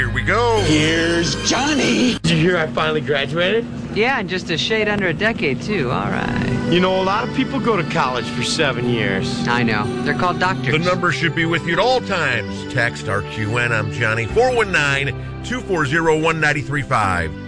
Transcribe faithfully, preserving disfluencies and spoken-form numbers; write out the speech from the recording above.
Here we go. Here's Johnny. Did you hear I finally graduated? Yeah, in just a shade under a decade, too. All right. You know, a lot of people go to college for seven years. I know. They're called doctors. The number should be with you at all times. Text R Q N. I'm Johnny. four one nine, two four zero, one nine three five.